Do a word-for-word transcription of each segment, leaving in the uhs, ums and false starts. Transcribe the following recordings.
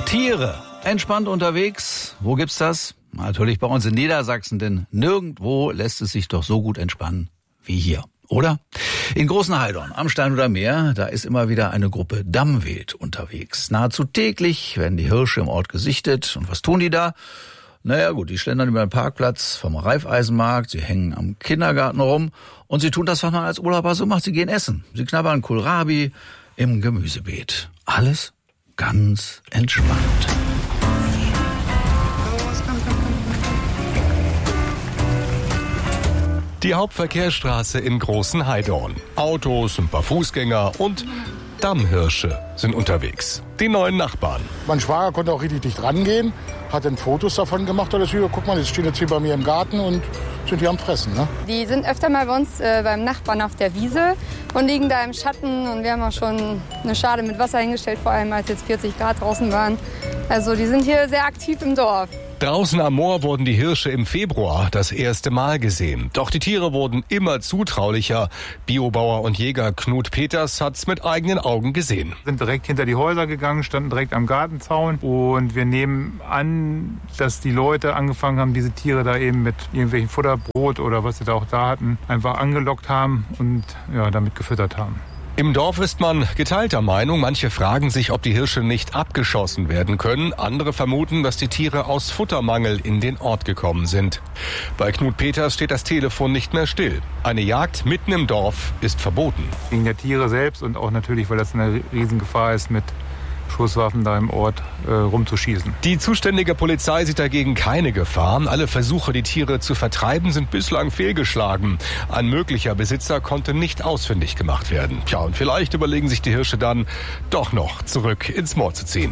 Tiere, entspannt unterwegs. Wo gibt's das? Natürlich bei uns in Niedersachsen, denn nirgendwo lässt es sich doch so gut entspannen wie hier, oder? In Großenheidorn am Steinhuder Meer, da ist immer wieder eine Gruppe Dammwild unterwegs. Nahezu täglich werden die Hirsche im Ort gesichtet. Und was tun die da? Naja gut, die schlendern über den Parkplatz vom Raiffeisenmarkt, sie hängen am Kindergarten rum und sie tun das, was man als Urlauber so macht, sie gehen essen. Sie knabbern Kohlrabi im Gemüsebeet. Alles ganz entspannt. Die Hauptverkehrsstraße in Großenheidorn. Autos, ein paar Fußgänger und Dammhirsche sind unterwegs. Die neuen Nachbarn. Mein Schwager konnte auch richtig dicht rangehen, hat dann Fotos davon gemacht. Alles hier, guck mal, die stehen jetzt hier bei mir im Garten und sind hier am Fressen. Ne? Die sind öfter mal bei uns äh, beim Nachbarn auf der Wiese und liegen da im Schatten. Und wir haben auch schon eine Schale mit Wasser hingestellt, vor allem als jetzt vierzig Grad draußen waren. Also die sind hier sehr aktiv im Dorf. Draußen am Moor wurden die Hirsche im Februar das erste Mal gesehen. Doch die Tiere wurden immer zutraulicher. Biobauer und Jäger Knut Peters hat's mit eigenen Augen gesehen. Wir sind direkt hinter die Häuser gegangen, standen direkt am Gartenzaun. Und wir nehmen an, dass die Leute angefangen haben, diese Tiere da eben mit irgendwelchen Futterbrot oder was sie da auch da hatten, einfach angelockt haben und ja, damit gefüttert haben. Im Dorf ist man geteilter Meinung. Manche fragen sich, ob die Hirsche nicht abgeschossen werden können. Andere vermuten, dass die Tiere aus Futtermangel in den Ort gekommen sind. Bei Knut Peters steht das Telefon nicht mehr still. Eine Jagd mitten im Dorf ist verboten. Wegen der Tiere selbst und auch natürlich, weil das eine Riesengefahr ist, mit Schusswaffen da im Ort äh, rumzuschießen. Die zuständige Polizei sieht dagegen keine Gefahr. Alle Versuche, die Tiere zu vertreiben, sind bislang fehlgeschlagen. Ein möglicher Besitzer konnte nicht ausfindig gemacht werden. Tja, und vielleicht überlegen sich die Hirsche dann, doch noch zurück ins Moor zu ziehen.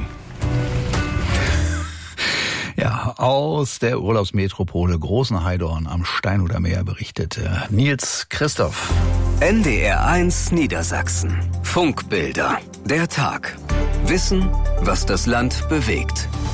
Ja, aus der Urlaubsmetropole Großenheidorn am Steinhuder Meer berichtete Nils Christoph. N D R eins Niedersachsen. Funkbilder. Der Tag. Wissen, was das Land bewegt.